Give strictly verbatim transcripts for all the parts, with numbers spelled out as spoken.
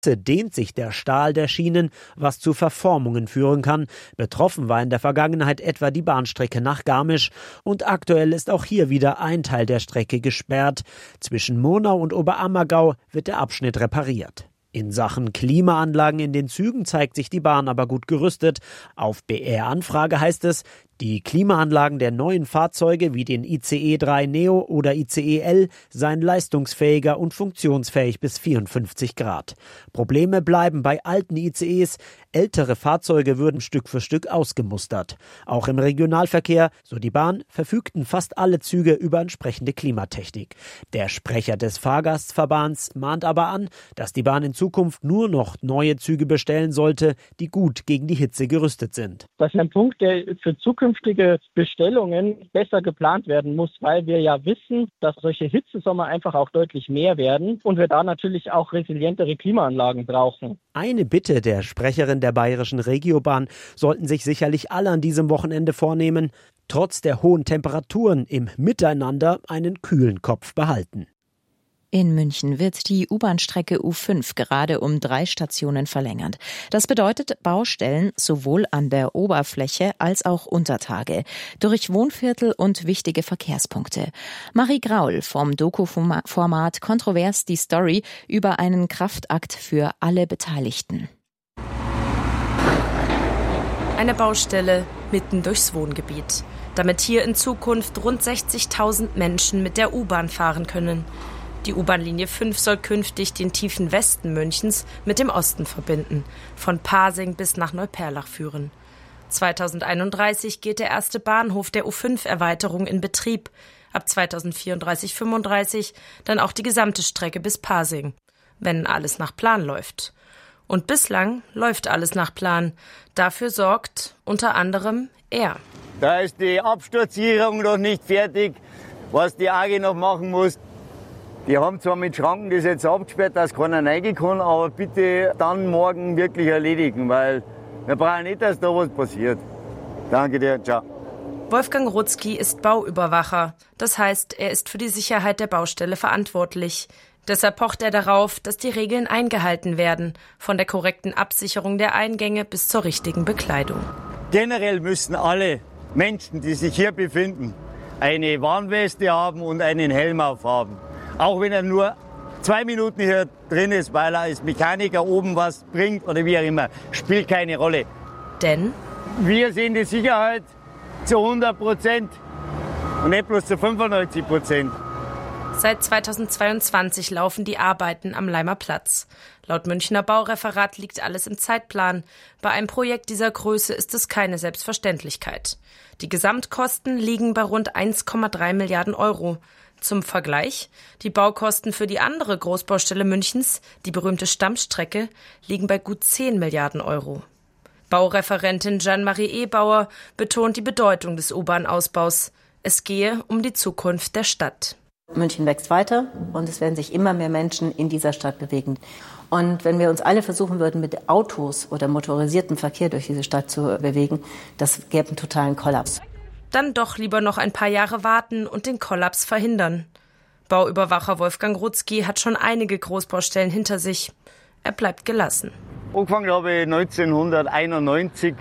dehnt sich der Stahl der Schienen, was zu Verformungen führen kann. Betroffen war in der Vergangenheit etwa die Bahnstrecke nach Garmisch. Und aktuell ist auch hier wieder ein Teil der Strecke gesperrt. Zwischen Murnau und Oberammergau wird der Abschnitt repariert. In Sachen Klimaanlagen in den Zügen zeigt sich die Bahn aber gut gerüstet. Auf B R-Anfrage heißt es, die Klimaanlagen der neuen Fahrzeuge wie den I C E drei Neo oder I C E L seien leistungsfähiger und funktionsfähig bis vierundfünfzig Grad. Probleme bleiben bei alten I C Es. Ältere Fahrzeuge würden Stück für Stück ausgemustert. Auch im Regionalverkehr, so die Bahn, verfügten fast alle Züge über entsprechende Klimatechnik. Der Sprecher des Fahrgastverbands mahnt aber an, dass die Bahn in Zukunft nur noch neue Züge bestellen sollte, die gut gegen die Hitze gerüstet sind. Das ist ein Punkt, der für zukünftige Bestellungen besser geplant werden muss, weil wir ja wissen, dass solche Hitzesommer einfach auch deutlich mehr werden und wir da natürlich auch resilientere Klimaanlagen brauchen. Eine Bitte der Sprecherin der Bayerischen Regiobahn sollten sich sicherlich alle an diesem Wochenende vornehmen, trotz der hohen Temperaturen im Miteinander einen kühlen Kopf behalten. In München wird die U-Bahn-Strecke U fünf gerade um drei Stationen verlängert. Das bedeutet Baustellen sowohl an der Oberfläche als auch unter Tage, durch Wohnviertel und wichtige Verkehrspunkte. Marie Graul vom Doku-Format Kontrovers die Story über einen Kraftakt für alle Beteiligten. Eine Baustelle mitten durchs Wohngebiet, damit hier in Zukunft rund sechzigtausend Menschen mit der U-Bahn fahren können. Die U-Bahn-Linie fünf soll künftig den tiefen Westen Münchens mit dem Osten verbinden, von Pasing bis nach Neuperlach führen. zweitausendeinunddreißig geht der erste Bahnhof der U fünf Erweiterung in Betrieb, ab zweitausendvierunddreißig fünfunddreißig dann auch die gesamte Strecke bis Pasing, wenn alles nach Plan läuft. Und bislang läuft alles nach Plan. Dafür sorgt unter anderem er. Da ist die Absturzsicherung noch nicht fertig, was die A G noch machen muss. Die haben zwar mit Schranken das jetzt abgesperrt, dass keiner rein kann, aber bitte dann morgen wirklich erledigen, weil wir brauchen nicht, dass da was passiert. Danke dir, ciao. Wolfgang Rutzki ist Bauüberwacher. Das heißt, er ist für die Sicherheit der Baustelle verantwortlich. Deshalb pocht er darauf, dass die Regeln eingehalten werden, von der korrekten Absicherung der Eingänge bis zur richtigen Bekleidung. Generell müssen alle Menschen, die sich hier befinden, eine Warnweste haben und einen Helm aufhaben. Auch wenn er nur zwei Minuten hier drin ist, weil er als Mechaniker oben was bringt oder wie auch immer, spielt keine Rolle. Denn? Wir sehen die Sicherheit zu hundert Prozent und nicht bloß zu fünfundneunzig Prozent. Seit zweitausendzweiundzwanzig laufen die Arbeiten am Laimer Platz. Laut Münchner Baureferat liegt alles im Zeitplan. Bei einem Projekt dieser Größe ist es keine Selbstverständlichkeit. Die Gesamtkosten liegen bei rund eins Komma drei Milliarden Euro. Zum Vergleich, die Baukosten für die andere Großbaustelle Münchens, die berühmte Stammstrecke, liegen bei gut zehn Milliarden Euro. Baureferentin Jeanne-Marie Ebauer betont die Bedeutung des U-Bahn-Ausbaus. Es gehe um die Zukunft der Stadt. München wächst weiter und es werden sich immer mehr Menschen in dieser Stadt bewegen. Und wenn wir uns alle versuchen würden, mit Autos oder motorisiertem Verkehr durch diese Stadt zu bewegen, das gäbe einen totalen Kollaps. Dann doch lieber noch ein paar Jahre warten und den Kollaps verhindern. Bauüberwacher Wolfgang Rutzki hat schon einige Großbaustellen hinter sich. Er bleibt gelassen. Angefangen habe ich neunzehnhunderteinundneunzig,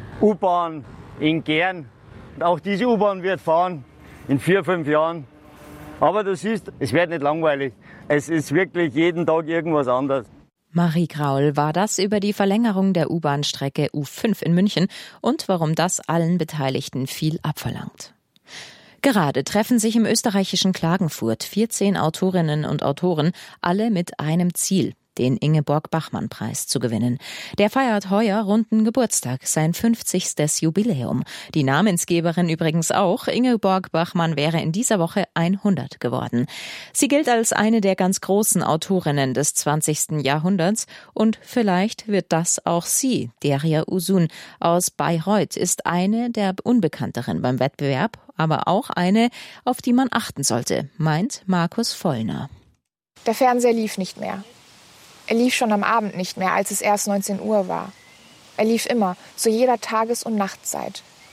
U-Bahn in Gern. Auch diese U-Bahn wird fahren in vier, fünf Jahren. Aber du siehst, es wird nicht langweilig. Es ist wirklich jeden Tag irgendwas anderes. Marie Graul war das über die Verlängerung der U-Bahn-Strecke U fünf in München und warum das allen Beteiligten viel abverlangt. Gerade treffen sich im österreichischen Klagenfurt vierzehn Autorinnen und Autoren, alle mit einem Ziel: den Ingeborg-Bachmann-Preis zu gewinnen. Der feiert heuer runden Geburtstag, sein fünfzigstes Jubiläum. Die Namensgeberin übrigens auch. Ingeborg Bachmann wäre in dieser Woche hundert geworden. Sie gilt als eine der ganz großen Autorinnen des zwanzigsten Jahrhunderts und vielleicht wird das auch sie. Deria Uzun aus Bayreuth ist eine der Unbekannteren beim Wettbewerb, aber auch eine, auf die man achten sollte, meint Markus Vollner. Der Fernseher lief nicht mehr. Er lief schon am Abend nicht mehr, als es erst neunzehn Uhr war. Er lief immer, zu jeder Tages- und Nachtzeit.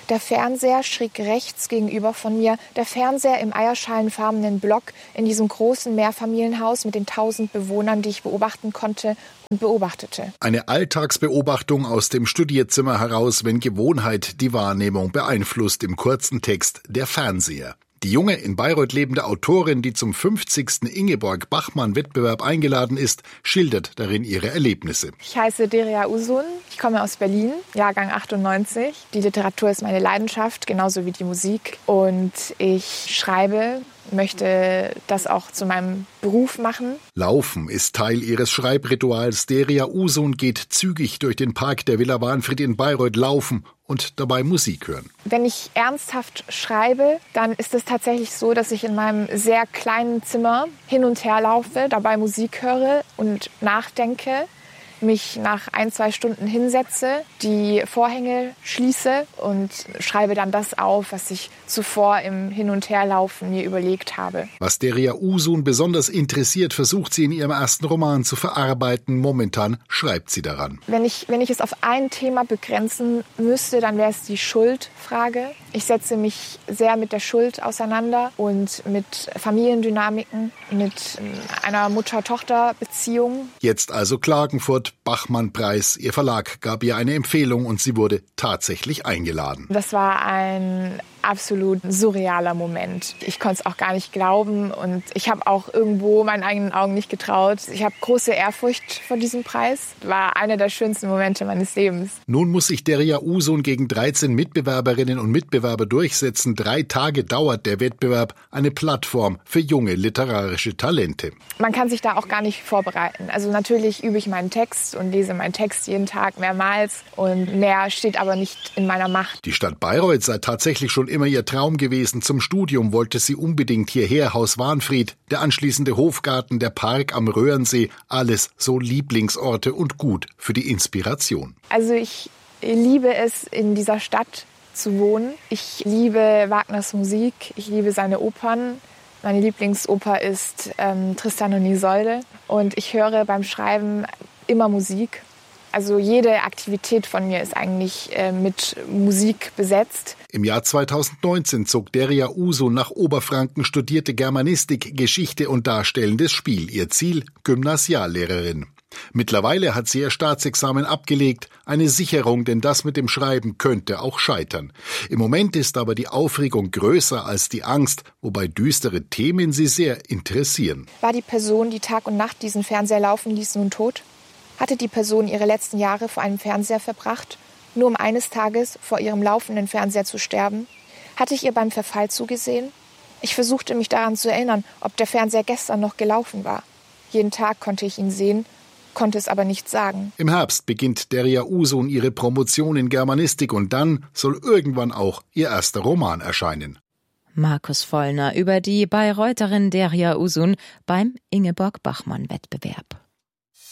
Der Fernseher schräg rechts gegenüber von mir. Der Fernseher im eierschalenfarbenen Block in diesem großen Mehrfamilienhaus mit den tausend Bewohnern, die ich beobachten konnte und beobachtete. Eine Alltagsbeobachtung aus dem Studierzimmer heraus, wenn Gewohnheit die Wahrnehmung beeinflusst, im kurzen Text der Fernseher. Die junge, in Bayreuth lebende Autorin, die zum fünfzigsten Ingeborg-Bachmann-Wettbewerb eingeladen ist, schildert darin ihre Erlebnisse. Ich heiße Deria Uzun, ich komme aus Berlin, Jahrgang achtundneunzig. Die Literatur ist meine Leidenschaft, genauso wie die Musik. Und ich schreibe, möchte das auch zu meinem Beruf machen. Laufen ist Teil ihres Schreibrituals. Deria Uzun geht zügig durch den Park der Villa Wahnfried in Bayreuth laufen und dabei Musik hören. Wenn ich ernsthaft schreibe, dann ist es tatsächlich so, dass ich in meinem sehr kleinen Zimmer hin und her laufe, dabei Musik höre und nachdenke, mich nach ein, zwei Stunden hinsetze, die Vorhänge schließe und schreibe dann das auf, was ich zuvor im Hin- und Herlaufen mir überlegt habe. Was Deria Uzun besonders interessiert, versucht sie in ihrem ersten Roman zu verarbeiten. Momentan schreibt sie daran. Wenn ich, wenn ich es auf ein Thema begrenzen müsste, dann wäre es die Schuldfrage. Ich setze mich sehr mit der Schuld auseinander und mit Familiendynamiken, mit einer Mutter-Tochter-Beziehung. Jetzt also Klagenfurt, Bachmann-Preis. Ihr Verlag gab ihr eine Empfehlung und sie wurde tatsächlich eingeladen. Das war ein absolut surrealer Moment. Ich konnte es auch gar nicht glauben und ich habe auch irgendwo meinen eigenen Augen nicht getraut. Ich habe große Ehrfurcht vor diesem Preis. War einer der schönsten Momente meines Lebens. Nun muss sich Deria Uzun gegen dreizehn Mitbewerberinnen und Mitbewerber durchsetzen. Drei Tage dauert der Wettbewerb, eine Plattform für junge literarische Talente. Man kann sich da auch gar nicht vorbereiten. Also natürlich übe ich meinen Text und lese meinen Text jeden Tag mehrmals und mehr steht aber nicht in meiner Macht. Die Stadt Bayreuth sei tatsächlich schon immer ihr Traum gewesen. Zum Studium wollte sie unbedingt hierher, Haus Wahnfried, der anschließende Hofgarten, der Park am Röhrensee, alles so Lieblingsorte und gut für die Inspiration. Also ich liebe es, in dieser Stadt zu wohnen. Ich liebe Wagners Musik, ich liebe seine Opern. Meine Lieblingsoper ist ähm, Tristan und Isolde und ich höre beim Schreiben immer Musik. Also jede Aktivität von mir ist eigentlich äh, mit Musik besetzt. Im Jahr zweitausendneunzehn zog Deria Uzun nach Oberfranken, studierte Germanistik, Geschichte und Darstellendes Spiel. Ihr Ziel: Gymnasiallehrerin. Mittlerweile hat sie ihr Staatsexamen abgelegt, eine Sicherung, denn das mit dem Schreiben könnte auch scheitern. Im Moment ist aber die Aufregung größer als die Angst, wobei düstere Themen sie sehr interessieren. War die Person, die Tag und Nacht diesen Fernseher laufen ließ, nun tot? Hatte die Person ihre letzten Jahre vor einem Fernseher verbracht, nur um eines Tages vor ihrem laufenden Fernseher zu sterben? Hatte ich ihr beim Verfall zugesehen? Ich versuchte mich daran zu erinnern, ob der Fernseher gestern noch gelaufen war. Jeden Tag konnte ich ihn sehen, konnte es aber nicht sagen. Im Herbst beginnt Deria Uzun ihre Promotion in Germanistik und dann soll irgendwann auch ihr erster Roman erscheinen. Markus Vollner über die Bayreutherin Deria Uzun beim Ingeborg-Bachmann-Wettbewerb.